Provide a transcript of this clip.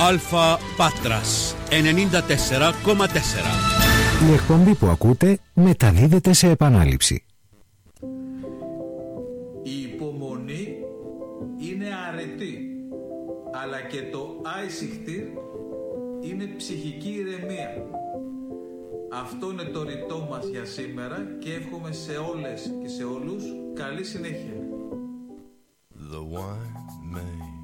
Αλφα Πάτρας 94,4. Η εκπομπή που ακούτε μεταδίδεται σε επανάληψη. Η υπομονή είναι αρετή, αλλά και το άισιχτήρ είναι ψυχική ηρεμία. Αυτό είναι το ρητό μας για σήμερα και εύχομαι σε όλες και σε όλους καλή συνέχεια. The wine may